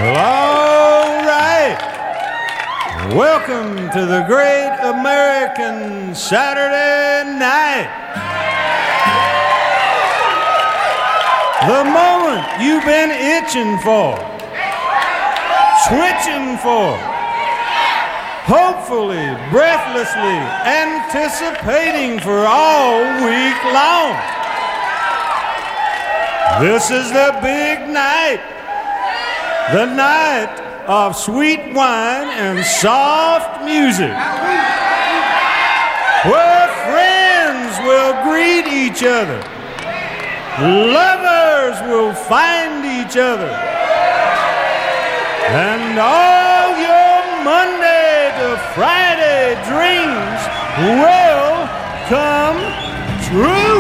Well, all right. Welcome to the Great American Saturday Night. The moment you've been itching for, twitching for, hopefully, breathlessly anticipating for all week long. This is the big night, the night of sweet wine and soft music, where friends will greet each other, lovers will find each other, and all your Monday to Friday dreams will come true.